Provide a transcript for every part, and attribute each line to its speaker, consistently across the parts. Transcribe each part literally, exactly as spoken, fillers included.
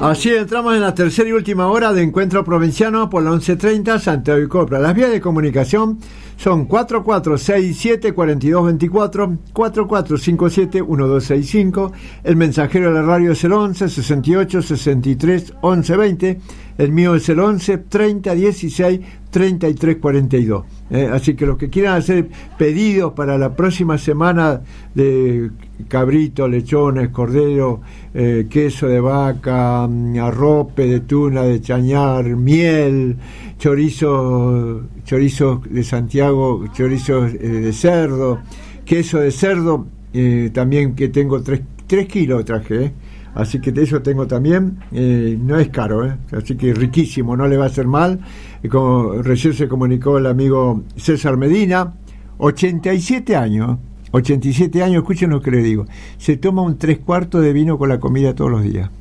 Speaker 1: Así entramos en la tercera y última hora de Encuentro Provinciano por la once treinta Santiago y Copra. Las vías de comunicación son cuatro cuatro seis siete cuatro dos dos cuatro, cuatro cuatro cinco siete uno dos seis cinco. El mensajero de la radio es el once sesenta y ocho sesenta y tres once veinte. El mío es el once treinta dieciséis treinta y tres cuarenta y dos. Eh, así que los que quieran hacer pedidos para la próxima semana de cabrito, lechones, cordero, eh, queso de vaca, arrope de tuna, de chañar, miel, chorizo, chorizo de Santiago, chorizo eh, de cerdo, queso de cerdo, eh, también que tengo tres, tres kilos traje, eh. Así que de eso tengo también, eh, no es caro, ¿eh? Así que riquísimo, no le va a hacer mal. Y como recién se comunicó el amigo César Medina, ochenta y siete años, ochenta y siete años, escuchen lo que le digo, se toma un tres cuartos de vino con la comida todos los días.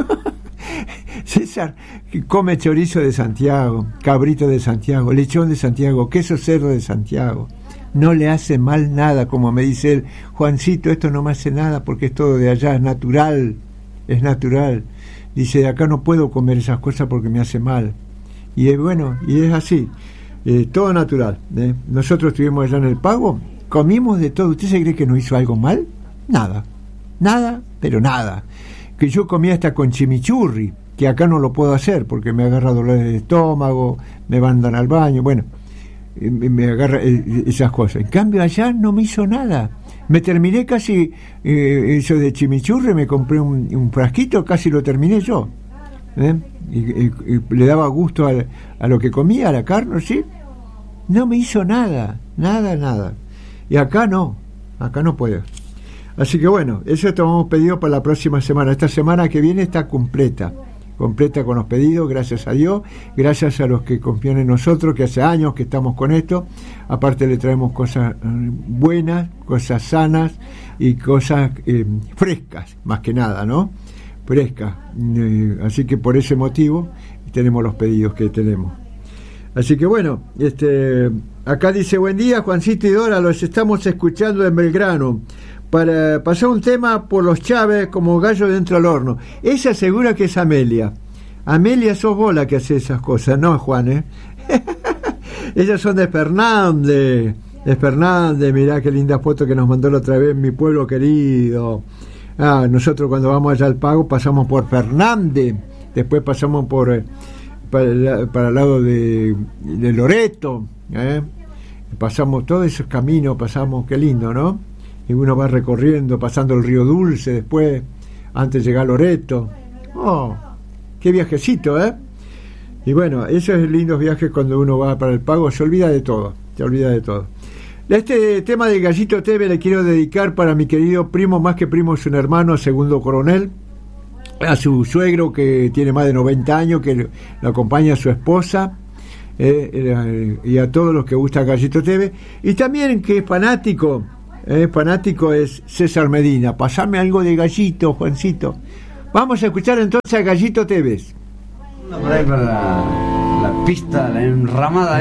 Speaker 1: César come chorizo de Santiago, cabrito de Santiago, lechón de Santiago, queso cerdo de Santiago. No le hace mal nada, como me dice él, Juancito, esto no me hace nada porque es todo de allá, es natural. Es natural. Dice, de acá no puedo comer esas cosas porque me hace mal. Y es bueno, y es así. Eh, todo natural. ¿eh? Nosotros estuvimos allá en el Pago, comimos de todo. ¿Usted se cree que nos hizo algo mal? Nada. Nada, pero nada. Que yo comía hasta con chimichurri, que acá no lo puedo hacer porque me agarra dolores de estómago, me mandan al baño, bueno, eh, me agarra eh, esas cosas. En cambio allá no me hizo nada. Me terminé casi eh, eso de chimichurri, me compré un, un frasquito, casi lo terminé yo. ¿eh? Y, y, y le daba gusto a, a lo que comía, a la carne, ¿sí? No me hizo nada, nada, nada. Y acá no, acá no puedo. Así que bueno, eso estamos pedido para la próxima semana. Esta semana que viene está completa, completa con los pedidos, gracias a Dios, gracias a los que confían en nosotros, que hace años que estamos con esto. Aparte le traemos cosas buenas, cosas sanas y cosas eh, frescas, más que nada, ¿no? Frescas. Eh, así que por ese motivo tenemos los pedidos que tenemos. Así que bueno, este, acá dice, buen día Juancito y Dora, los estamos escuchando en Belgrano. Para pasar un tema por los Chávez como gallo dentro del horno. Ella asegura que es Amelia. Amelia, sos vos la que hace esas cosas, no Juan, ¿eh? Ellas son de Fernández, de Fernández, mirá qué linda foto que nos mandó la otra vez mi pueblo querido. Ah, nosotros cuando vamos allá al Pago pasamos por Fernández, después pasamos por eh, para, para el lado de, de Loreto, ¿eh? Pasamos todos esos caminos, pasamos, qué lindo, ¿no? Y uno va recorriendo, pasando el río Dulce después, antes de llegar a Loreto. Oh, qué viajecito, ¿eh? Y bueno, esos lindos viajes cuando uno va para el Pago, se olvida de todo, se olvida de todo. Este tema de Gallito Teve le quiero dedicar para mi querido primo, más que primo es un hermano, segundo coronel, a su suegro que tiene más de noventa años, que lo acompaña a su esposa, eh, eh, y a todos los que gusta Gallito Teve, y también que es fanático, eh, fanático es César Medina. Pasame algo de Gallito, Juancito. Vamos a escuchar entonces a Gallito Tevez.
Speaker 2: Por ahí para la, la pista, la enramada.